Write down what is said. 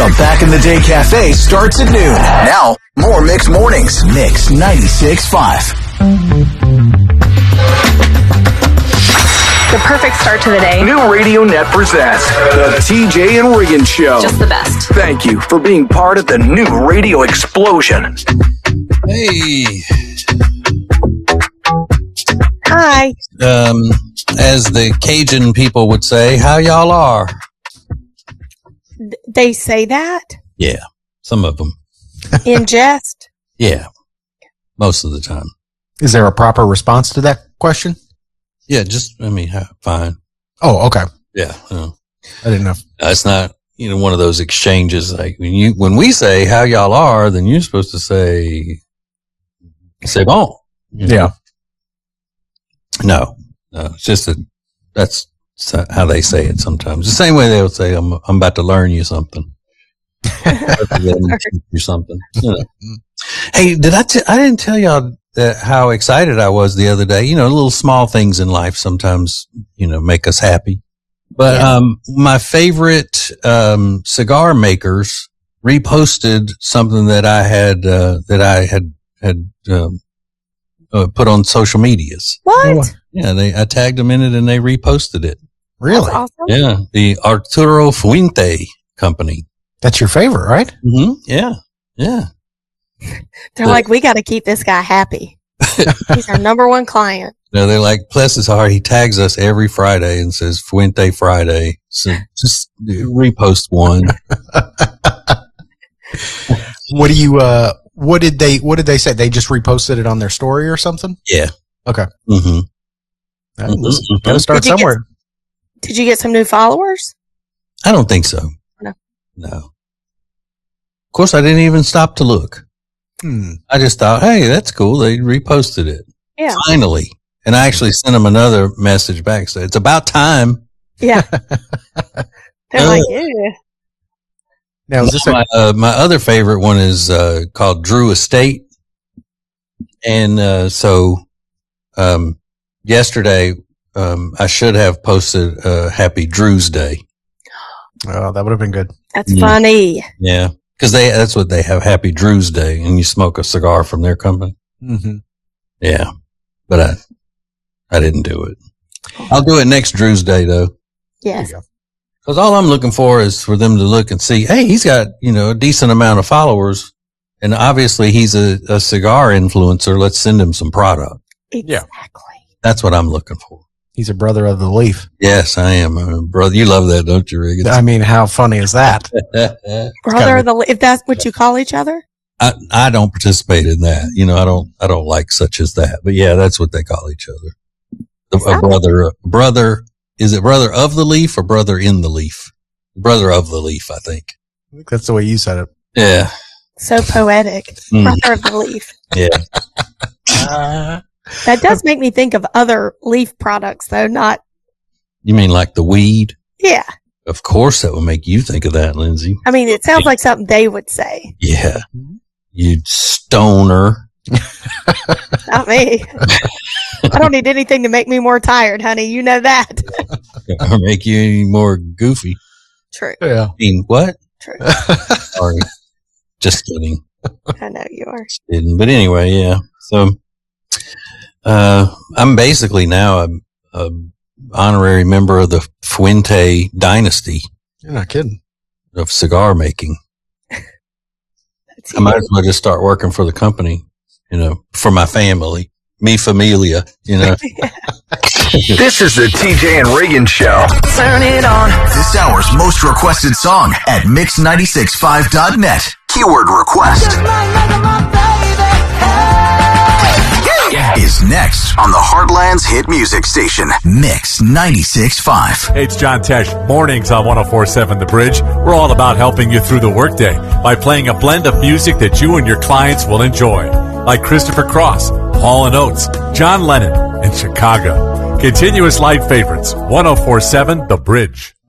The Back in the Day Cafe starts at noon. Now, more Mix Mornings. Mix 96.5. The perfect start to the day. New Radio Net presents the TJ and Regan Show. Just the best. Thank you for being part of the new radio explosion. Hey. Hi. As the Cajun people would say, how y'all are? They say that? Yeah, some of them. In jest? Yeah, most of the time. Is there a proper response to that question? Yeah, fine. Oh, okay. Yeah. I didn't know. It's not, one of those exchanges like when we say how y'all are, then you're supposed to say bon. Yeah. No, it's just that's how they say it sometimes. The same way they would say, I'm about to learn you something. You something. Hey, I didn't tell y'all how excited I was the other day. Little small things in life sometimes, make us happy. But, my favorite, cigar makers reposted something that I had put on social medias. What? Yeah, I tagged them in it and they reposted it. Really? That's awesome. Yeah, the Arturo Fuente company. That's your favorite, right? Mm-hmm. Yeah. They're like, we got to keep this guy happy. He's our number one client. No, they're like, bless his heart, he tags us every Friday and says Fuente Friday. So just repost one. What did they say? They just reposted it on their story or something? Yeah. Okay. Mm-hmm. Gotta start somewhere. Did you get some new followers? I don't think so. No. Of course, I didn't even stop to look. I just thought, hey, that's cool. They reposted it. Yeah. Finally. And I actually sent them another message back. So it's about time. Yeah. They're like, yeah. Now, is this my other favorite one is called Drew Estate. And yesterday I should have posted Happy Drew's Day. Oh, that would have been good. That's funny. Yeah. Because that's what they have, Happy Drew's Day, and you smoke a cigar from their company. Mm-hmm. Yeah. But I didn't do it. I'll do it next Drew's Day, though. Yes. Because all I'm looking for is for them to look and see, hey, he's got, a decent amount of followers, and obviously he's a cigar influencer. Let's send him some product. Exactly. That's what I'm looking for. He's a brother of the leaf. Yes, I am, brother. You love that, don't you, Regan? I mean, how funny is that? Brother of the leaf, if that's what you call each other? I don't participate in that. I don't like such as that. But yeah, that's what they call each other. A brother. Is it brother of the leaf or brother in the leaf? Brother of the leaf, I think. I think that's the way you said it. Yeah. So poetic. Brother of the leaf. Yeah. That does make me think of other leaf products, though, not. You mean like the weed? Yeah. Of course that would make you think of that, Lindsay. I mean, it sounds like something they would say. Yeah. You stoner. Not me. I don't need anything to make me more tired, honey. You know that. Or make you any more goofy. True. Yeah. I mean, what? True. Sorry. Just kidding. I know you are. But anyway, yeah. So, I'm basically now a honorary member of the Fuente dynasty. You're not kidding. Of cigar making. I might as well just start working for the company, for my family. Mi familia, This is the TJ and Regan Show. Turn it on. This hour's most requested song at mix965.net. Keyword request. Is next on the Heartland's hit music station, Mix 96.5. Hey, it's John Tesh. Mornings on 104.7 The Bridge. We're all about helping you through the workday by playing a blend of music that you and your clients will enjoy, like Christopher Cross, Hall & Oates, John Lennon, and Chicago. Continuous light favorites, 104.7 The Bridge.